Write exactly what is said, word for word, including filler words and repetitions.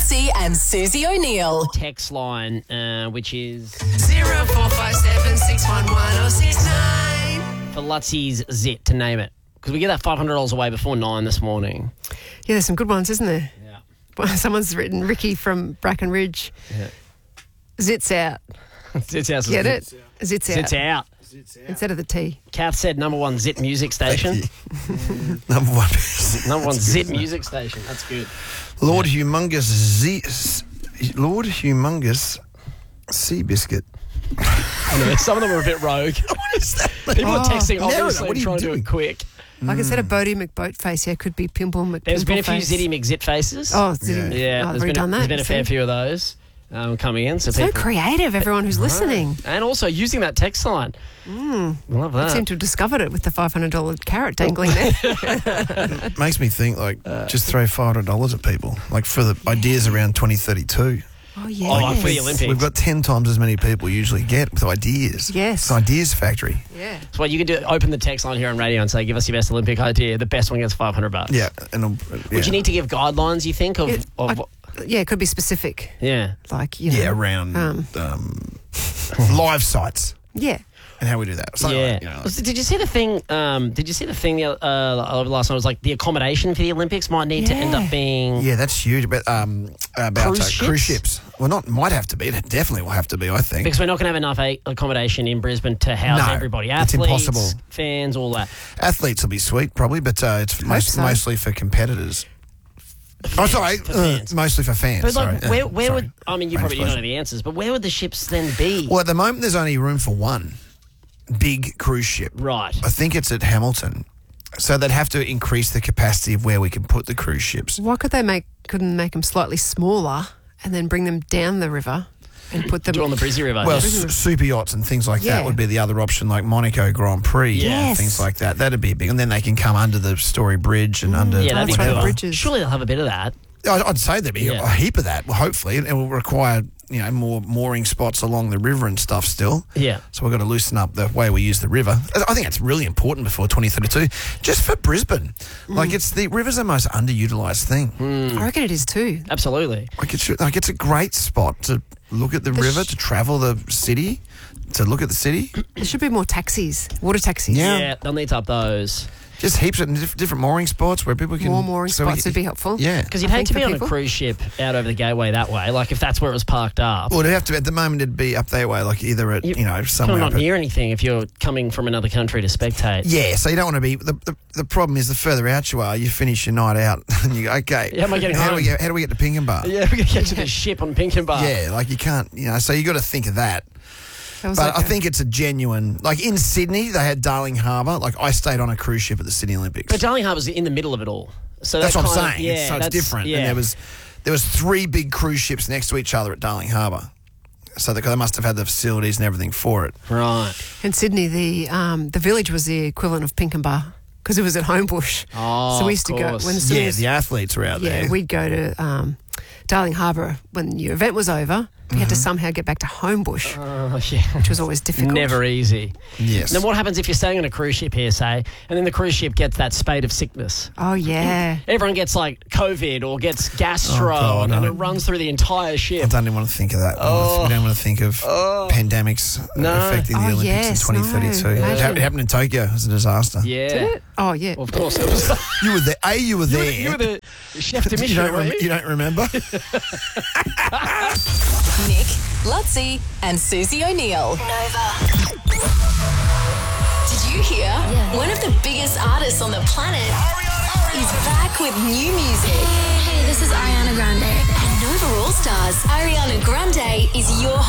Lutzi and Susie O'Neill. Text line, uh, which is Zero four five seven six one one oh six nine. for Lutzi's Zit, to name it. Because we get that five hundred dollars away before nine this morning. Yeah, there's some good ones, isn't there? Yeah. Well, someone's written Ricky from Bracken Ridge. Yeah. Zits out. Zit's out. Get it? Zits out. Zit's out. Instead of the T. Kath said number one Zit music station. Number one. Number one Zit music station. That's good. Lord Humongous Z. Lord Humongous Sea Biscuit. I know, some of them are a bit rogue. What is that? People are texting, Oh, obviously, what are you trying to do doing? it quick. Like instead of Bodie McBoatface, yeah, it could be Pimple McPimple. There's been a few face. Zitty McZit faces. Oh, Zitty. yeah. Oh, I've there's already been, done a, that. there's been a fair See? few of those um, coming in. So, So people, creative, everyone who's listening. and also using that text line. Mm. Love I that. seem to have discovered it with the five hundred dollars carrot dangling there. Makes me think, like, just throw five hundred dollars at people, like, for the ideas around twenty thirty-two. Oh, yeah. Oh, like for the Olympics. We've got ten times as many people usually get with ideas. Yes. It's Ideas Factory. Yeah. So what you can do, open the text line here on radio and say, give us your best Olympic idea. The best one gets five hundred bucks. Yeah. And, uh, yeah. Would you need to give guidelines, you think, of... It- of I- yeah, it could be specific. yeah. Like, you know. Yeah, around Um, um, live sites Yeah. and how we do that. Something Yeah. like, you know, So did you see the thing? Um, did you see the thing the, uh, over the last night? It was like the accommodation for the Olympics might need to end Yeah. up being. yeah, that's huge. But um, about Cruise uh, ships? cruise ships. Well, not might have to be. It definitely will have to be, I think. Because we're not going to have enough a- accommodation in Brisbane to house No, everybody. it's Athletes, impossible. fans, all that. Athletes will be sweet, probably, but uh, it's most, so. mostly for competitors. oh, sorry, for uh, fans. mostly for fans. But like, sorry. where, Uh, where sorry. would I mean? You Main probably don't know explosion. the answers, but where would the ships then be? Well, at the moment, there's only room for one big cruise ship. Right. I think it's at Hamilton. So they'd have to increase the capacity of where we can put the cruise ships. Why could they make, couldn't make them slightly smaller and then bring them down the river and put them... Do on the Brizzy River. Well, yeah. s- super yachts and things like Yeah. that would be the other option, like Monaco Grand Prix, Yes. things like that. That'd be big. And then they can come under the Story Bridge and under yeah, that'd be That's right, cool. the bridges. Surely they'll have a bit of that. I'd I'd say there'd be Yeah. a heap of that, well, hopefully. It will require, you know, more mooring spots along the river and stuff still. Yeah. So we've got to loosen up the way we use the river. I think that's really important before twenty thirty-two, just for Brisbane. Like, it's the river's the most underutilised thing. I reckon it is too. Absolutely. Like, it's, like, it's a great spot to look at the, The river, sh- to travel the city, to look at the city. There should be more taxis, water taxis. Yeah. Yeah, they'll need to up those. Just heaps of diff- different mooring spots where people can... More mooring so we spots can- would be helpful. Yeah. Because you'd I hate to think be for on people. a cruise ship out over the gateway that way. Like if that's where it was parked up. Well, it'd have to, at the moment, it'd be up that way, like either at, you, know, Kind somewhere of up not at, near anything if you're coming from another country to spectate. yeah, so you don't want to be... The, the, the problem is the further out you are, you finish your night out and you go, okay, Yeah, am I getting how, home? do we get, how do we get to Pinkenbar? Yeah, we're going to get to the ship on Pinkenbar. Yeah, like you can't, you know, so you got to think of that. That was But like I a- think it's a genuine, like in Sydney, they had Darling Harbour. Like I stayed on a cruise ship at the Sydney Olympics. But Darling Harbour's in the middle of it all. So That's that what I'm kind of- saying. Yeah, It's- so it's that's- different. Yeah. And there was there was three big cruise ships next to each other at Darling Harbour. So they, they must have had the facilities and everything for it. Right. in Sydney, the um, the village was the equivalent of Pinkenbar because it was at Homebush. Oh, so we used to of go course. when as soon Yeah, as- the athletes were out yeah, there. we'd go to um, Darling Harbour when your event was over. We had to somehow get back to Homebush, Oh, yeah. which was always difficult. Never easy. Yes. Then what happens if you're staying on a cruise ship here, say, and then the cruise ship gets that spate of sickness? Oh yeah. Everyone gets like COVID or gets gastro, Oh, God, and no. it runs through the entire I ship. don't even want to think of that. Oh. We don't want to think of pandemics No. affecting the Oh, Olympics yes, in twenty thirty-two. no, it, ha- imagine. it happened in Tokyo. It was a disaster. Yeah. Did it? Oh yeah. Well, of course it was. You were there. A, you were you, were, there. you were the chef de you, mission, don't were rem- you? you don't remember? Nick, Lutzi and Susie O'Neill. Nova. Did you hear? One of the biggest artists on the planet is back with new music. Hey, this is Ariana Grande. And Nova All Stars, Ariana Grande is your